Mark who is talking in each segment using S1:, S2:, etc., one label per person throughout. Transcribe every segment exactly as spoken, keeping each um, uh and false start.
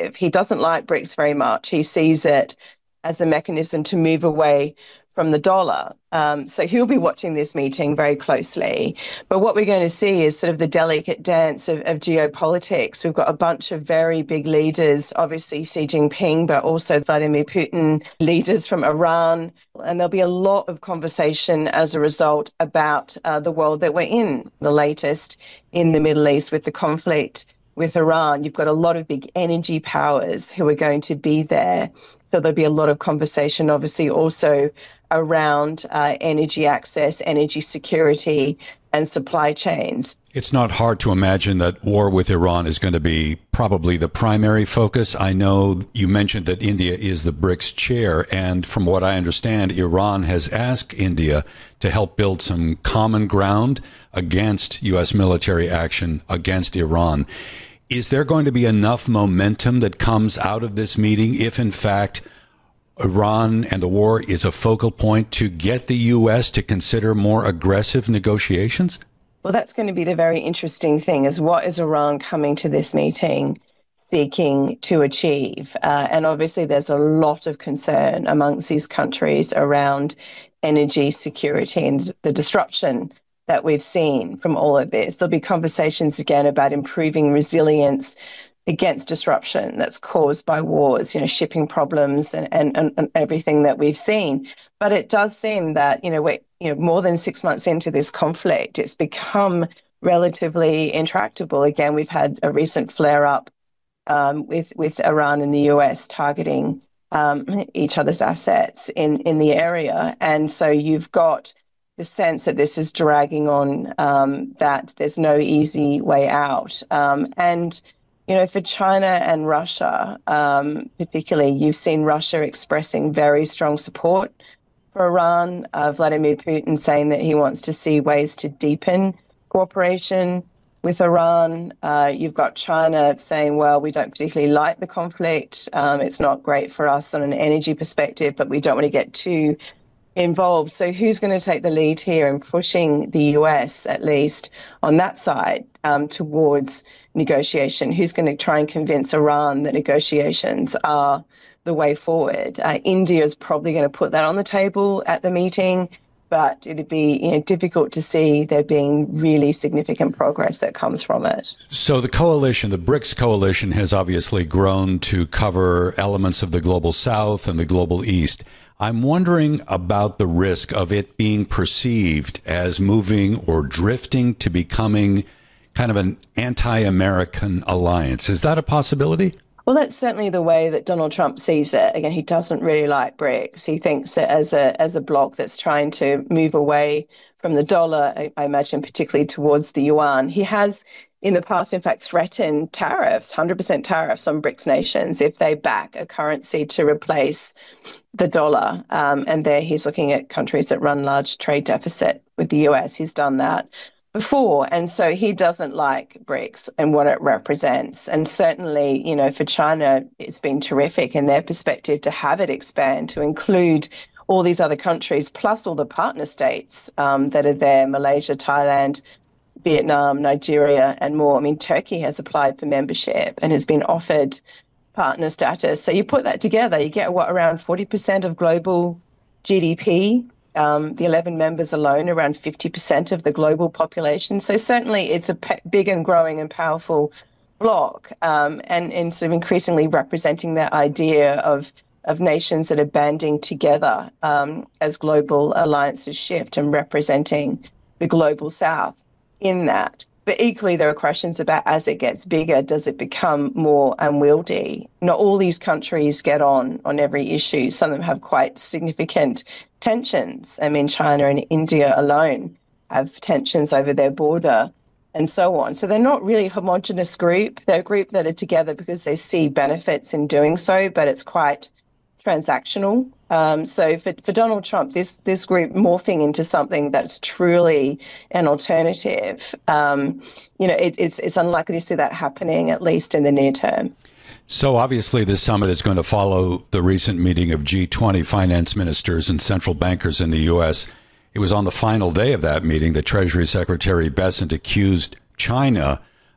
S1: perspective. He doesn't like BRICS very much. He sees it as a mechanism to move away from the dollar. Um, so he'll be watching this meeting very closely. But what we're going to see is sort of the delicate dance of, of geopolitics. We've got a bunch of very big leaders, obviously Xi Jinping, but also Vladimir Putin, leaders from Iran. And there'll be a lot of conversation as a result about uh, the world that we're in, the latest in the Middle East with the conflict with Iran. You've got a lot of big energy powers who are going to be there. So there'll be a lot of conversation, obviously, also around uh, energy access, energy security, and supply chains.
S2: It's not hard to imagine that war with Iran is going to be probably the primary focus. I know you mentioned that India is the BRICS chair, and from what I understand, Iran has asked India to help build some common ground against U S military action against Iran. Is there going to be enough momentum that comes out of this meeting if, in fact, Iran and the war is a focal point to get the U S to consider more aggressive negotiations?
S1: Well, that's going to be the very interesting thing, is what is Iran coming to this meeting seeking to achieve? Uh, and obviously there's a lot of concern amongst these countries around energy security and the disruption that we've seen from all of this. There'll be conversations again about improving resilience against disruption that's caused by wars, you know, shipping problems and, and, and everything that we've seen. But it does seem that, you know, we're you know, more than six months into this conflict, it's become relatively intractable. Again, we've had a recent flare-up um, with, with Iran and the U S targeting um, each other's assets in, in the area. And so you've got the sense that this is dragging on, um, that there's no easy way out. Um, and You know, for China and Russia, um, particularly, you've seen Russia expressing very strong support for Iran. Uh, Vladimir Putin saying that he wants to see ways to deepen cooperation with Iran. Uh, you've got China saying, well, we don't particularly like the conflict. Um, it's not great for us on an energy perspective, but we don't want to get too involved. So who's going to take the lead here in pushing the U S, at least on that side, um, towards negotiation? Who's going to try and convince Iran that negotiations are the way forward? Uh, India is probably going to put that on the table at the meeting, but it'd be you know, difficult to see there being really significant progress that comes from it.
S2: So the coalition, the BRICS coalition, has obviously grown to cover elements of the global south and the global east. I'm wondering about the risk of it being perceived as moving or drifting to becoming kind of an anti-American alliance. Is that a possibility?
S1: Well, that's certainly the way that Donald Trump sees it. Again, he doesn't really like BRICS. He thinks it as a as a bloc that's trying to move away from the dollar, I, I imagine, particularly towards the yuan. He has in the past, in fact, threatened tariffs, one hundred percent tariffs on BRICS nations if they back a currency to replace the dollar. Um, and there he's looking at countries that run large trade deficit with the U S. He's done that before. And so he doesn't like BRICS and what it represents. And certainly, you know, for China, it's been terrific in their perspective to have it expand to include all these other countries, plus all the partner states um, that are there, Malaysia, Thailand, Vietnam, Nigeria, and more. I mean, Turkey has applied for membership and has been offered partner status. So you put that together, you get what, around forty percent of global G D P. Um, the eleven members alone, around fifty percent of the global population. So certainly it's a pe- big and growing and powerful bloc, um, and, and sort of increasingly representing that idea of of nations that are banding together um, as global alliances shift and representing the global south in that. But equally, there are questions about, as it gets bigger, does it become more unwieldy? Not all these countries get on on every issue. Some of them have quite significant tensions. I mean, China and India alone have tensions over their border and so on. So they're not really a homogenous group. They're a group that are together because they see benefits in doing so, but it's quite transactional. Um, so for, for Donald Trump, this this group morphing into something that's truly an alternative, um, you know, it, it's it's unlikely to see that happening, at least in the near term.
S2: So obviously this summit is going to follow the recent meeting of G twenty finance ministers and central bankers in the U S. It was on the final day of that meeting that Treasury Secretary Bessent accused China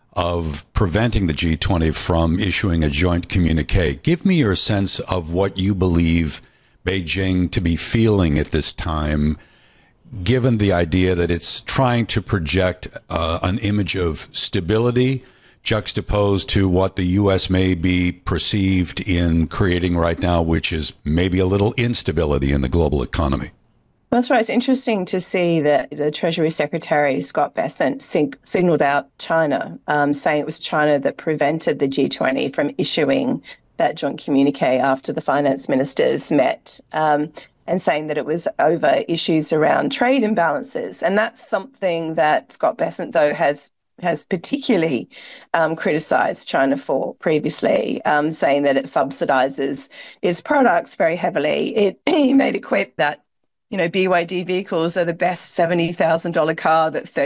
S2: of preventing the G twenty from issuing a joint communique. Give me your sense of what you believe Beijing to be feeling at this time, given the idea that it's trying to project uh, an image of stability juxtaposed to what the U S may be perceived in creating right now, which is maybe a little instability in the global economy.
S1: That's right. It's interesting to see that the Treasury Secretary, Scott Bessent, sig- signaled out China, um, saying it was China that prevented the G twenty from issuing that joint communique after the finance ministers met, um, and saying that it was over issues around trade imbalances. And that's something that Scott Bessent, though, has has particularly um, criticised China for previously, um, saying that it subsidises its products very heavily. It, he made it quip that, you know, B Y D vehicles are the best seventy thousand dollars car that